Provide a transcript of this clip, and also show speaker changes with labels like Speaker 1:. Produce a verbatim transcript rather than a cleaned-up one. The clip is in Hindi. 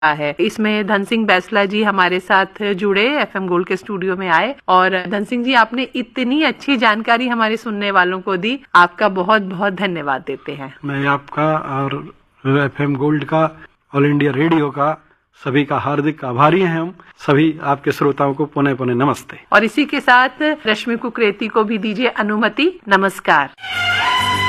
Speaker 1: है। इसमें धन सिंह बैसला जी हमारे साथ जुड़े, एफएम गोल्ड के स्टूडियो में आए और धन सिंह जी आपने इतनी अच्छी जानकारी हमारे सुनने वालों को दी, आपका बहुत बहुत धन्यवाद देते हैं।
Speaker 2: मैं आपका और एफएम गोल्ड का, ऑल इंडिया रेडियो का, सभी का हार्दिक आभारी हैं। हम सभी आपके श्रोताओं को पुनः पुनः नमस्ते।
Speaker 1: और इसी के साथ रश्मि कुकरेती को भी दीजिए अनुमति। नमस्कार।